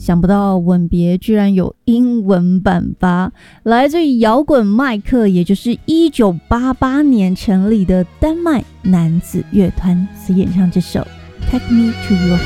想不到吻别居然有英文版吧？来自于摇滚麦克，也就是1988年成立的丹麦男子乐团所演唱这首 Take Me to Your